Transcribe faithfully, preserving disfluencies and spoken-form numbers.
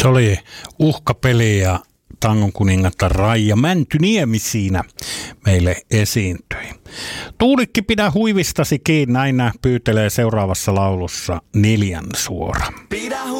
Se oli uhkapeli ja tangon kuningatar Raija Mäntyniemi siinä meille esiintyi. Tuulikki, pidä huivistasi kiinni, näin pyytelee seuraavassa laulussa Neljän suora. Pidä